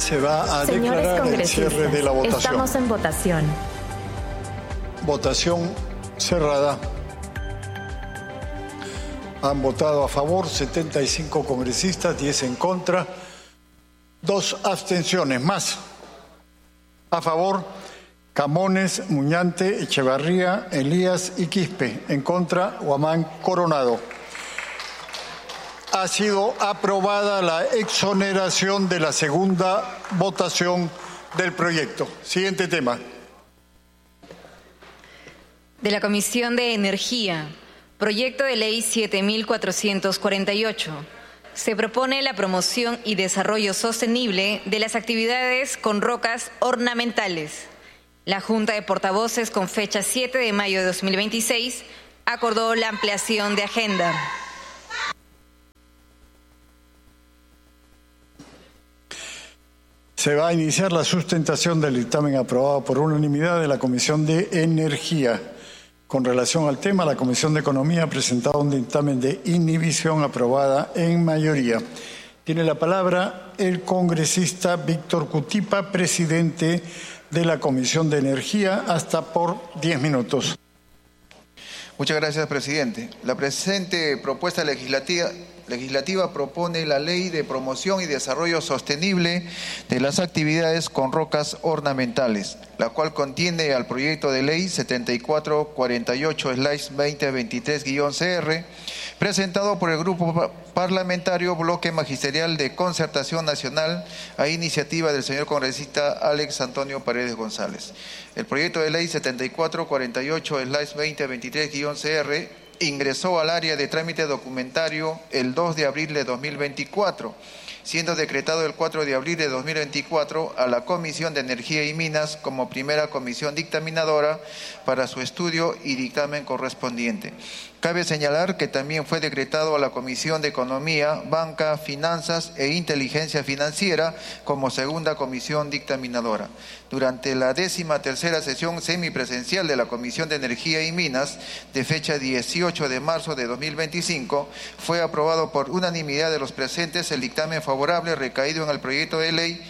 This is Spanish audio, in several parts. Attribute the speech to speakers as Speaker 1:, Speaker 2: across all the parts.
Speaker 1: Se va a
Speaker 2: Señores
Speaker 1: declarar el
Speaker 2: congresistas,
Speaker 1: cierre de la votación.
Speaker 2: estamos en votación.
Speaker 1: Votación cerrada. Han votado a favor 75 congresistas, 10 en contra, 2 abstenciones más. A favor, Camones, Muñante, Echevarría, Elías y Quispe. En contra, Guamán Coronado. Ha sido aprobada la exoneración de la segunda votación del proyecto. Siguiente tema.
Speaker 3: De la Comisión de Energía, proyecto de ley 7448. Se propone la promoción y desarrollo sostenible de las actividades con rocas ornamentales. La Junta de Portavoces, con fecha 7 de mayo de 2026, acordó la ampliación de agenda.
Speaker 1: Se va a iniciar la sustentación del dictamen aprobado por unanimidad de la Comisión de Energía. Con relación al tema, la Comisión de Economía ha presentado un dictamen de inhibición aprobada en mayoría. Tiene la palabra el congresista Víctor Cutipa, presidente de la Comisión de Energía, hasta por 10 minutos.
Speaker 4: Muchas gracias, presidente. La presente propuesta legislativa propone la Ley de Promoción y Desarrollo Sostenible de las Actividades con Rocas Ornamentales, la cual contiene al proyecto de ley 7448/2023-CR, presentado por el Grupo Parlamentario Bloque Magisterial de Concertación Nacional a iniciativa del señor congresista Alex Antonio Paredes González. El proyecto de ley 7448/2023-CR ingresó al área de trámite documentario el 2 de abril de 2024, siendo decretado el 4 de abril de 2024 a la Comisión de Energía y Minas como primera comisión dictaminadora para su estudio y dictamen correspondiente. Cabe señalar que también fue decretado a la Comisión de Economía, Banca, Finanzas e Inteligencia Financiera como segunda comisión dictaminadora. Durante la 13ª sesión semipresencial de la Comisión de Energía y Minas, de fecha 18 de marzo de 2025, fue aprobado por unanimidad de los presentes el dictamen favorable recaído en el proyecto de ley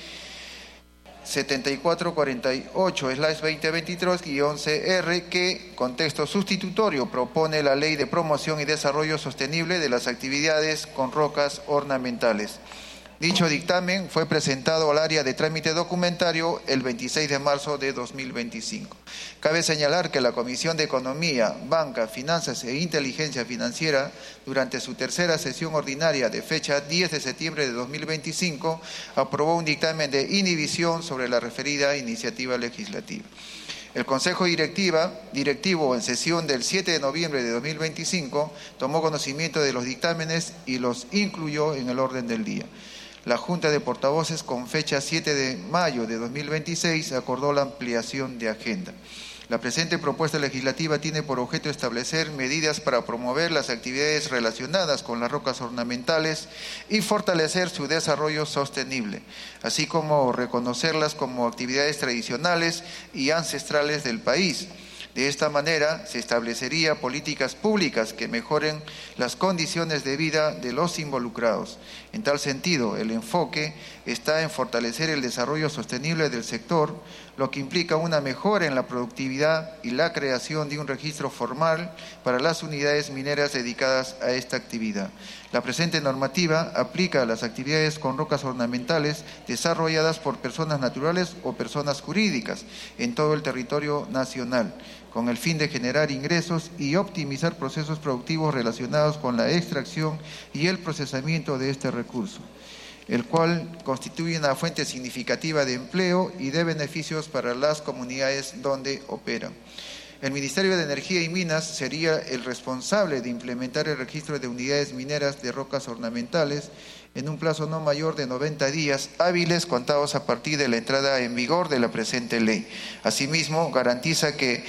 Speaker 4: 7448/2023-CR, que, con texto sustitutorio, propone la Ley de Promoción y Desarrollo Sostenible de las Actividades con Rocas Ornamentales. Dicho dictamen fue presentado al área de trámite documentario el 26 de marzo de 2025. Cabe señalar que la Comisión de Economía, Banca, Finanzas e Inteligencia Financiera, durante su tercera sesión ordinaria de fecha 10 de septiembre de 2025, aprobó un dictamen de inhibición sobre la referida iniciativa legislativa. El Consejo Directivo, en sesión del 7 de noviembre de 2025, tomó conocimiento de los dictámenes y los incluyó en el orden del día. La Junta de Portavoces, con fecha 7 de mayo de 2026, acordó la ampliación de agenda. La presente propuesta legislativa tiene por objeto establecer medidas para promover las actividades relacionadas con las rocas ornamentales y fortalecer su desarrollo sostenible, así como reconocerlas como actividades tradicionales y ancestrales del país. De esta manera, se establecería políticas públicas que mejoren las condiciones de vida de los involucrados. En tal sentido, el enfoque está en fortalecer el desarrollo sostenible del sector, lo que implica una mejora en la productividad y la creación de un registro formal para las unidades mineras dedicadas a esta actividad. La presente normativa aplica a las actividades con rocas ornamentales desarrolladas por personas naturales o personas jurídicas en todo el territorio nacional, con el fin de generar ingresos y optimizar procesos productivos relacionados con la extracción y el procesamiento de este recurso, el cual constituye una fuente significativa de empleo y de beneficios para las comunidades donde operan. El Ministerio de Energía y Minas sería el responsable de implementar el registro de unidades mineras de rocas ornamentales en un plazo no mayor de 90 días hábiles contados a partir de la entrada en vigor de la presente ley. Asimismo, garantiza que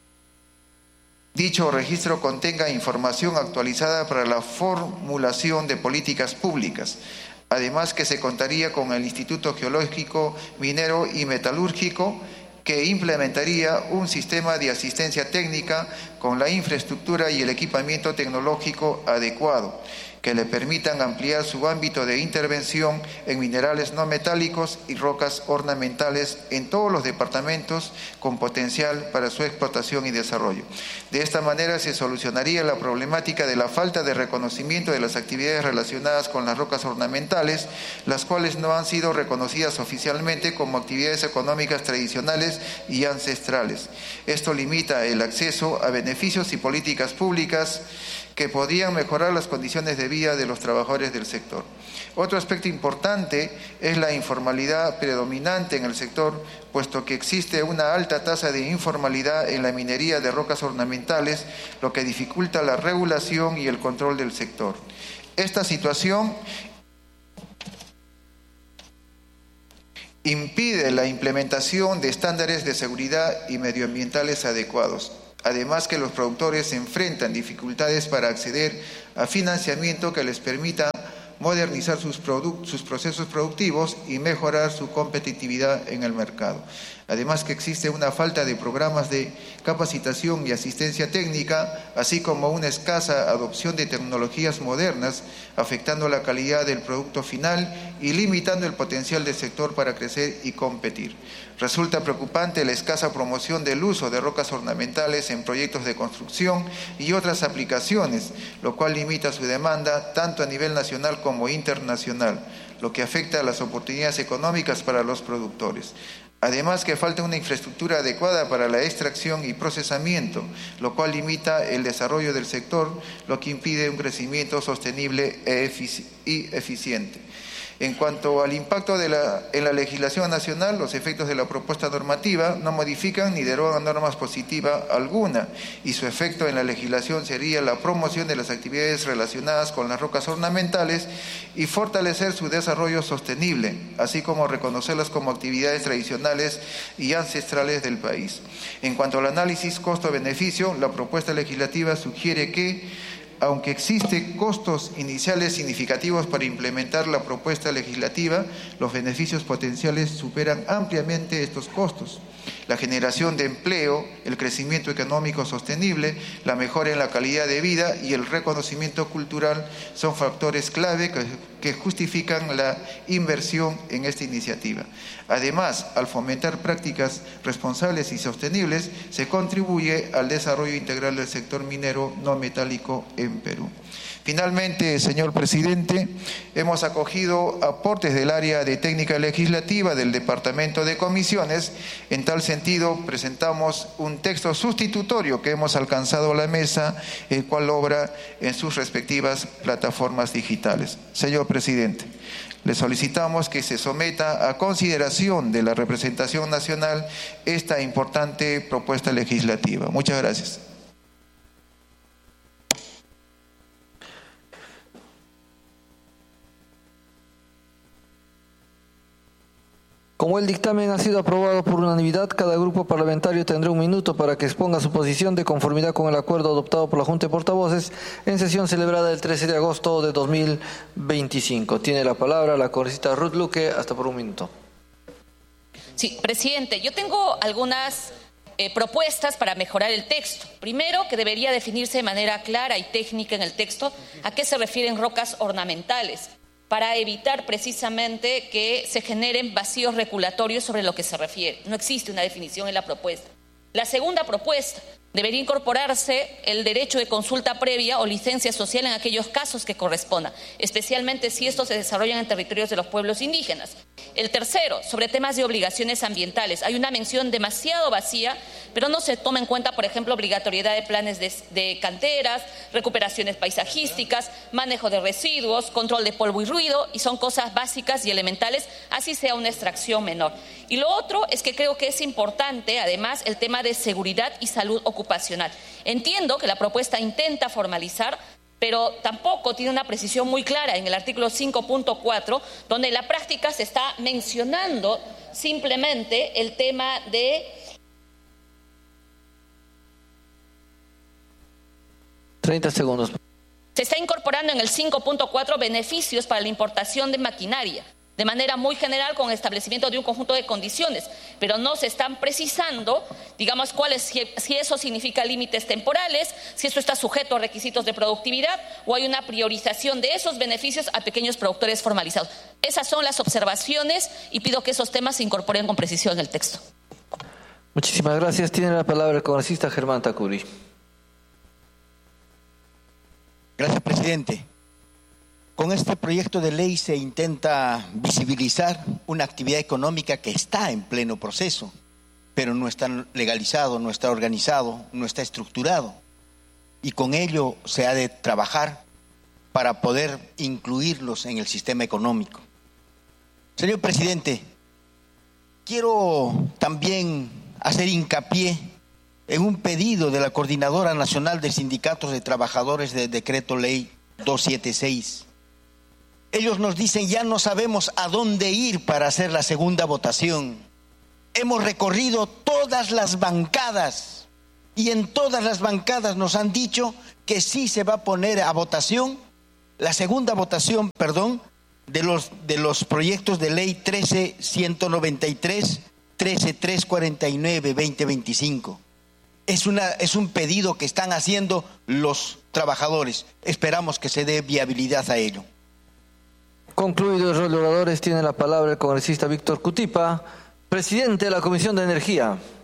Speaker 4: dicho registro contenga información actualizada para la formulación de políticas públicas. Además, que se contaría con el Instituto Geológico, Minero y Metalúrgico, que implementaría un sistema de asistencia técnica con la infraestructura y el equipamiento tecnológico adecuado, que le permitan ampliar su ámbito de intervención en minerales no metálicos y rocas ornamentales en todos los departamentos con potencial para su explotación y desarrollo. De esta manera se solucionaría la problemática de la falta de reconocimiento de las actividades relacionadas con las rocas ornamentales, las cuales no han sido reconocidas oficialmente como actividades económicas tradicionales y ancestrales. Esto limita el acceso a beneficios y políticas públicas que podrían mejorar las condiciones de vida de los trabajadores del sector. Otro aspecto importante es la informalidad predominante en el sector, puesto que existe una alta tasa de informalidad en la minería de rocas ornamentales, lo que dificulta la regulación y el control del sector. Esta situación impide la implementación de estándares de seguridad y medioambientales adecuados. Además que los productores enfrentan dificultades para acceder a financiamiento que les permita modernizar sus procesos productivos y mejorar su competitividad en el mercado. Además que existe una falta de programas de capacitación y asistencia técnica, así como una escasa adopción de tecnologías modernas, afectando la calidad del producto final y limitando el potencial del sector para crecer y competir. Resulta preocupante la escasa promoción del uso de rocas ornamentales en proyectos de construcción y otras aplicaciones, lo cual limita su demanda tanto a nivel nacional como internacional, lo que afecta a las oportunidades económicas para los productores. Además que falta una infraestructura adecuada para la extracción y procesamiento, lo cual limita el desarrollo del sector, lo que impide un crecimiento sostenible y eficiente. En cuanto al impacto en la legislación nacional, los efectos de la propuesta normativa no modifican ni derogan normas positivas alguna, y su efecto en la legislación sería la promoción de las actividades relacionadas con las rocas ornamentales y fortalecer su desarrollo sostenible, así como reconocerlas como actividades tradicionales y ancestrales del país. En cuanto al análisis costo-beneficio, la propuesta legislativa sugiere que aunque existen costos iniciales significativos para implementar la propuesta legislativa, los beneficios potenciales superan ampliamente estos costos. La generación de empleo, el crecimiento económico sostenible, la mejora en la calidad de vida y el reconocimiento cultural son factores clave que justifican la inversión en esta iniciativa. Además, al fomentar prácticas responsables y sostenibles, se contribuye al desarrollo integral del sector minero no metálico en Perú. Finalmente, señor presidente, hemos acogido aportes del área de técnica legislativa del Departamento de Comisiones. En tal sentido, presentamos un texto sustitutorio que hemos alcanzado a la mesa, el cual obra en sus respectivas plataformas digitales. Señor presidente, le solicitamos que se someta a consideración de la representación nacional esta importante propuesta legislativa. Muchas gracias.
Speaker 2: Como el dictamen ha sido aprobado por unanimidad, cada grupo parlamentario tendrá 1 minuto para que exponga su posición de conformidad con el acuerdo adoptado por la Junta de Portavoces en sesión celebrada el 13 de agosto de 2025. Tiene la palabra la congresista Ruth Luque, hasta por 1 minuto.
Speaker 5: Sí, presidente, yo tengo algunas propuestas para mejorar el texto. Primero, que debería definirse de manera clara y técnica en el texto a qué se refieren rocas ornamentales, para evitar precisamente que se generen vacíos regulatorios sobre lo que se refiere. No existe una definición en la propuesta. La segunda propuesta, debería incorporarse el derecho de consulta previa o licencia social en aquellos casos que correspondan, especialmente si estos se desarrollan en territorios de los pueblos indígenas. El tercero, sobre temas de obligaciones ambientales. Hay una mención demasiado vacía, pero no se toma en cuenta, por ejemplo, obligatoriedad de planes de canteras, recuperaciones paisajísticas, manejo de residuos, control de polvo y ruido, y son cosas básicas y elementales, así sea una extracción menor. Y lo otro es que creo que es importante, además, el tema de seguridad y salud ocupacional. Entiendo que la propuesta intenta formalizar, pero tampoco tiene una precisión muy clara en el artículo 5.4, donde en la práctica se está mencionando simplemente el tema de
Speaker 2: 30 segundos.
Speaker 5: Se está incorporando en el 5.4 beneficios para la importación de maquinaria. de manera muy general con el establecimiento de un conjunto de condiciones, pero no se están precisando, digamos, si eso significa límites temporales, si eso está sujeto a requisitos de productividad o hay una priorización de esos beneficios a pequeños productores formalizados. Esas son las observaciones y pido que esos temas se incorporen con precisión en el texto.
Speaker 2: Muchísimas gracias. Tiene la palabra el congresista Germán Tacuri.
Speaker 6: Gracias, presidente. Con este proyecto de ley se intenta visibilizar una actividad económica que está en pleno proceso, pero no está legalizado, no está organizado, no está estructurado. Y con ello se ha de trabajar para poder incluirlos en el sistema económico. Señor presidente, quiero también hacer hincapié en un pedido de la Coordinadora Nacional de Sindicatos de Trabajadores del Decreto Ley 276. Ellos nos dicen, ya no sabemos a dónde ir para hacer la segunda votación. Hemos recorrido todas las bancadas y en todas las bancadas nos han dicho que sí se va a poner a votación, la segunda votación, de los proyectos de ley 13.193, 13.349, 2025. Es un pedido que están haciendo los trabajadores. Esperamos que se dé viabilidad a ello.
Speaker 2: Concluido el rol de oradores, tiene la palabra el congresista Víctor Cutipa, presidente de la Comisión de Energía.